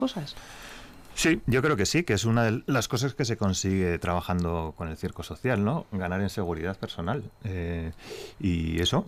cosas. Sí, yo creo que sí, que es una de las cosas que se consigue trabajando con el circo social, ¿no? Ganar en seguridad personal y eso,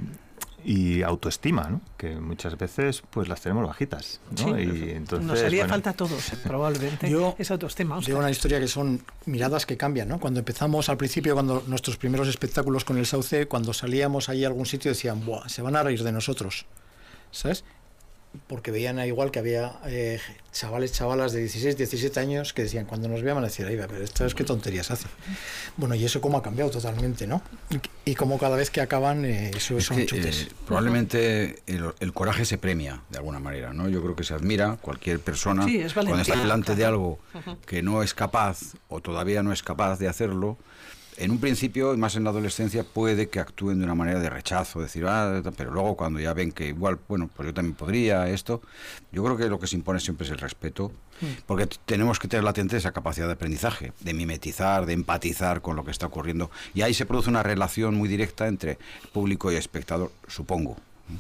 y autoestima, ¿no? Que muchas veces pues las tenemos bajitas, ¿no? Sí, y entonces, nos haría falta a todos, probablemente, esa autoestima. Digo una historia que son miradas que cambian, ¿no? Cuando empezamos al principio, cuando nuestros primeros espectáculos con el Sauce, cuando salíamos ahí a algún sitio decían, ¡buah! Se van a reír de nosotros, ¿sabes? Porque veían igual que había chavalas de 16, 17 años que decían, cuando nos veían, decían, ay, pero esto es qué tonterías hacen. Bueno, y eso cómo ha cambiado totalmente, ¿no? Y cómo cada vez que acaban, eso son chutes. Probablemente el coraje se premia, de alguna manera, ¿no? Yo creo que se admira cualquier persona cuando está delante de algo que no es capaz, o todavía no es capaz de hacerlo. En un principio, y más en la adolescencia, puede que actúen de una manera de rechazo, decir, pero luego cuando ya ven que igual, bueno, pues yo también podría esto. Yo creo que lo que se impone siempre es el respeto, porque tenemos que tener latente esa capacidad de aprendizaje, de mimetizar, de empatizar con lo que está ocurriendo. Y ahí se produce una relación muy directa entre público y espectador, supongo.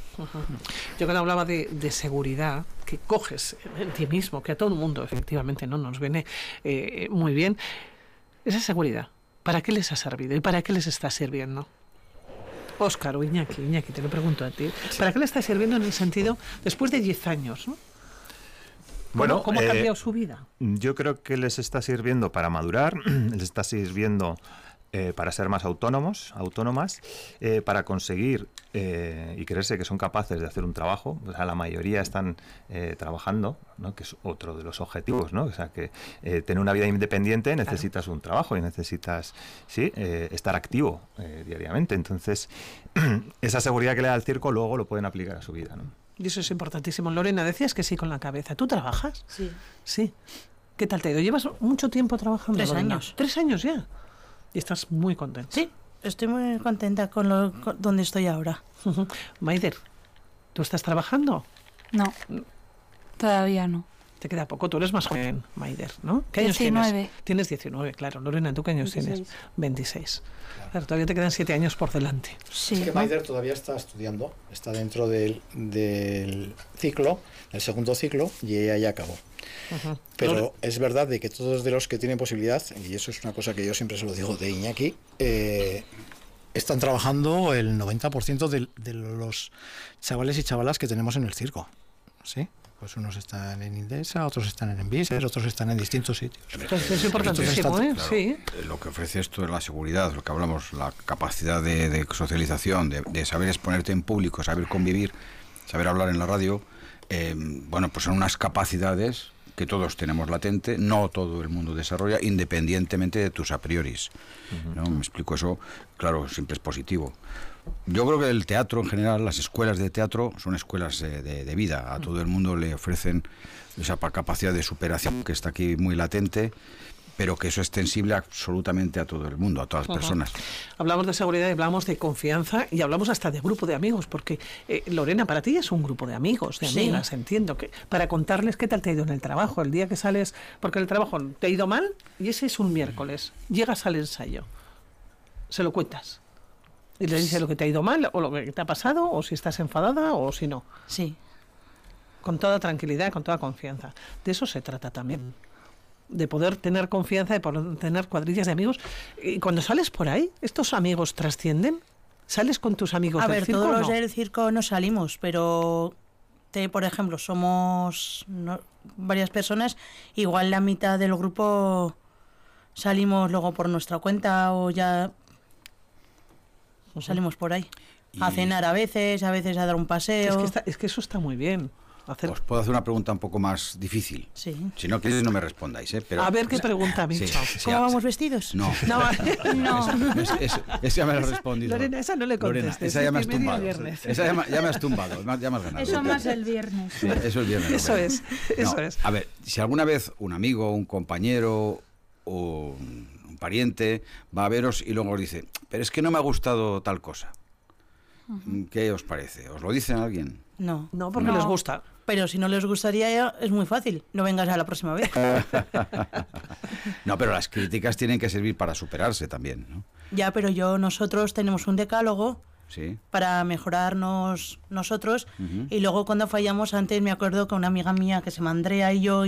Yo cuando hablaba de seguridad, que coges en ti mismo, que a todo el mundo efectivamente no nos viene muy bien, esa seguridad, ¿para qué les ha servido y para qué les está sirviendo? Óscar o Iñaki, te lo pregunto a ti. ¿Para qué le está sirviendo en el sentido, después de 10 años, ¿no? Bueno, ¿Cómo ha cambiado su vida? Yo creo que les está sirviendo para madurar, les está sirviendo para ser más autónomas, para conseguir y creerse que son capaces de hacer un trabajo. O sea, la mayoría están trabajando, ¿no? Que es otro de los objetivos, ¿no? O sea, que tener una vida independiente necesitas un trabajo y necesitas estar activo diariamente. Entonces, esa seguridad que le da el circo luego lo pueden aplicar a su vida, ¿no? Y eso es importantísimo. Lorena, decías que sí con la cabeza. ¿Tú trabajas? Sí. Sí. ¿Qué tal te ha ido? ¿Llevas mucho tiempo trabajando? 3 Lorena? años. 3 años ya. Y estás muy contenta. Sí, estoy muy contenta con donde estoy ahora. Maider, ¿tú estás trabajando? No, todavía no. Te queda poco, tú eres más joven, Maider, ¿no? ¿Qué 19. años tienes? Tienes 19, claro. Lorena, ¿tú qué años 26. tienes? 26. Claro, todavía te quedan 7 años por delante. Sí. Es que Maider todavía está estudiando, está dentro del ciclo, el segundo ciclo, y ella ya acabó. Pero es verdad de que todos de los que tienen posibilidad, y eso es una cosa que yo siempre se lo digo de Iñaki, están trabajando el 90% de los chavales y chavalas que tenemos en el circo, ¿sí? Pues unos están en Indesa, otros están en Enviser, otros están en distintos sitios. Pues es importantísimo, ¿eh? Claro, Sí. lo que ofrece esto es la seguridad, lo que hablamos, la capacidad de socialización, de saber exponerte en público, saber convivir, saber hablar en la radio. Bueno, pues son unas capacidades que todos tenemos latente, no todo el mundo desarrolla, independientemente de tus a prioris, ¿no? Me explico, eso, claro, siempre es positivo. Yo creo que el teatro en general, las escuelas de teatro son escuelas de vida. A todo el mundo le ofrecen esa capacidad de superación que está aquí muy latente, pero que eso es extensible absolutamente a todo el mundo, a todas las personas. Hablamos de seguridad, hablamos de confianza y hablamos hasta de grupo de amigos, porque Lorena, para ti es un grupo de amigos, de amigas, entiendo, que para contarles qué tal te ha ido en el trabajo, el día que sales, porque el trabajo te ha ido mal y ese es un miércoles, llegas al ensayo, se lo cuentas y le dices lo que te ha ido mal o lo que te ha pasado o si estás enfadada o si no. Sí. Con toda tranquilidad, con toda confianza. De eso se trata también. De poder tener confianza, de poder tener cuadrillas de amigos. Y cuando sales por ahí, ¿estos amigos trascienden? ¿Sales con tus amigos del circo? Todos los del circo no salimos, pero por ejemplo, somos varias personas, igual la mitad del grupo salimos luego por nuestra cuenta o ya salimos por ahí. A cenar a veces a dar un paseo. Es que eso está muy bien. Os puedo hacer una pregunta un poco más difícil. Sí. Si no queréis, no me respondáis, ¿eh? Pero, a ver qué pregunta, Micho. ¿Cómo vamos vestidos? No. Esa ya me lo he respondido. Lorena, esa no le contestes. Esa ya me has tumbado. Esa ya me has tumbado, ya me has ganado. Eso más el viernes. Sí, eso el viernes. Eso es. A ver, si alguna vez un amigo, un compañero o un pariente va a veros y luego os dice, pero es que no me ha gustado tal cosa. ¿Qué os parece? ¿Os lo dicen a alguien? No. No, porque les gusta. Pero si no les gustaría, es muy fácil. No vengas a la próxima vez. No, pero las críticas tienen que servir para superarse también, ¿no? Ya, pero nosotros tenemos un decálogo Sí. para mejorarnos nosotros. Y luego cuando fallamos, antes me acuerdo que una amiga mía que se llama Andrea y yo